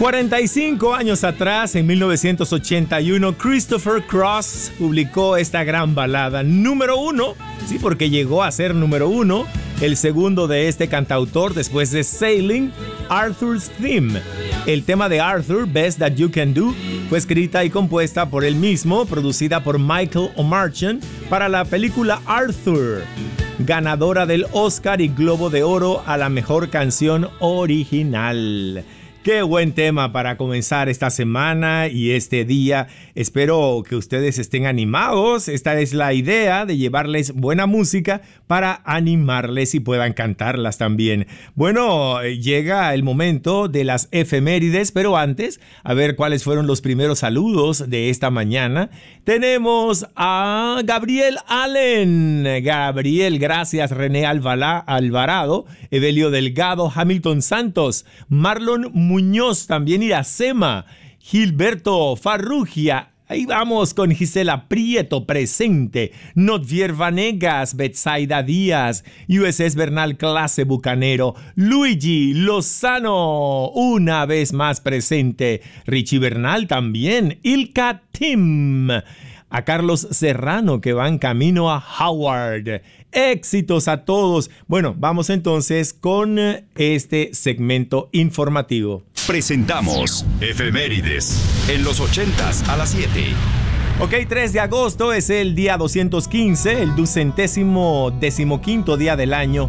45 años atrás, en 1981, Christopher Cross publicó esta gran balada número 1, sí, porque llegó a ser número 1, el segundo de este cantautor después de Sailing, Arthur's Theme. El tema de Arthur, Best That You Can Do, fue escrita y compuesta por él mismo, producida por Michael O'Marchen para la película Arthur, ganadora del Oscar y Globo de Oro a la mejor canción original. Qué buen tema para comenzar esta semana y este día. Espero que ustedes estén animados. Esta es la idea de llevarles buena música para animarles y puedan cantarlas también. Bueno, llega el momento de las efemérides, pero antes, a ver cuáles fueron los primeros saludos de esta mañana. Tenemos a Gabriel Allen. Gabriel, gracias. René Alvarado, Evelio Delgado, Hamilton Santos, Marlon Muñoz, también Iracema, Gilberto Farrugia. Ahí vamos con Gisela Prieto presente, Notvier Vanegas, Betsaida Díaz, USS Bernal Clase Bucanero, Luigi Lozano, una vez más presente, Richie Bernal también, Ilka Tim, a Carlos Serrano que va en camino a Howard. Éxitos a todos. Bueno, vamos entonces con este segmento informativo. Presentamos Efemérides en los 80s a las 7. Ok, 3 de agosto es el día 215, el 215º día del año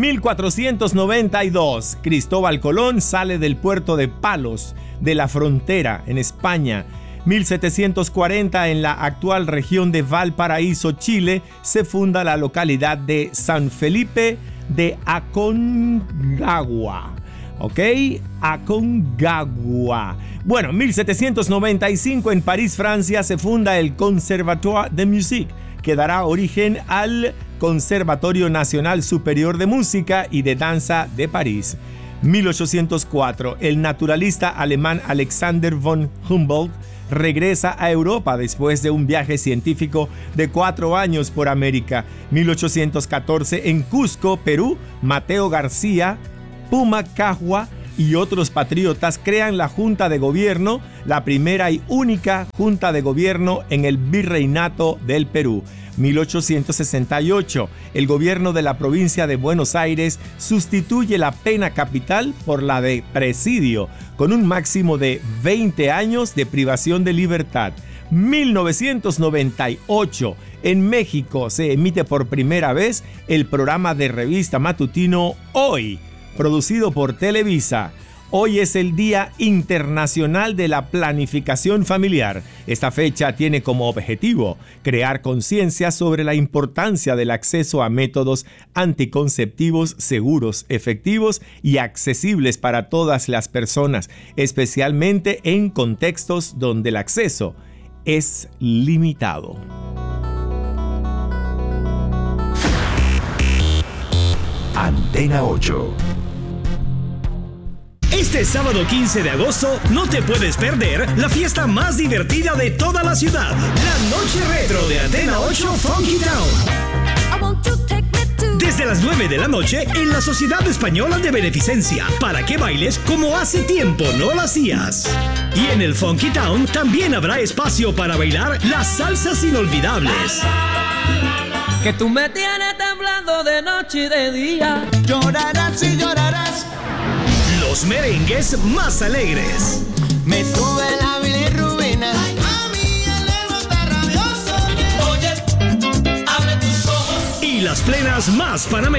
1492. Cristóbal Colón sale del puerto de Palos, de la Frontera, en España. 1740, en la actual región de Valparaíso, Chile, se funda la localidad de San Felipe de Aconcagua. ¿Ok? Aconcagua. Bueno, 1795, en París, Francia, se funda el Conservatoire de Musique, que dará origen al Conservatorio Nacional Superior de Música y de Danza de París. 1804, el naturalista alemán Alexander von Humboldt regresa a Europa después de un viaje científico de 4 años por América. 1814, en Cusco, Perú, Mateo García, Pumacahua y otros patriotas crean la Junta de Gobierno, la primera y única Junta de Gobierno en el Virreinato del Perú. 1868, el gobierno de la provincia de Buenos Aires sustituye la pena capital por la de presidio, con un máximo de 20 años de privación de libertad. 1998, en México se emite por primera vez el programa de revista matutino Hoy, producido por Televisa. Hoy es el Día Internacional de la Planificación Familiar. Esta fecha tiene como objetivo crear conciencia sobre la importancia del acceso a métodos anticonceptivos seguros, efectivos y accesibles para todas las personas, especialmente en contextos donde el acceso es limitado. Antena 8. Este sábado 15 de agosto no te puedes perder la fiesta más divertida de toda la ciudad. La Noche Retro de Antena 8 Funky Town. Desde las 9 de la noche en la Sociedad Española de Beneficencia, para que bailes como hace tiempo no lo hacías. Y en el Funky Town también habrá espacio para bailar las salsas inolvidables. Que tú me tienes temblando de noche y de día. Llorarás y llorarás. Los merengues más alegres. Me sube la bilirrubina. Ay, mami, el ego está rabioso. Oye, abre tus ojos. Y las plenas más panameñas.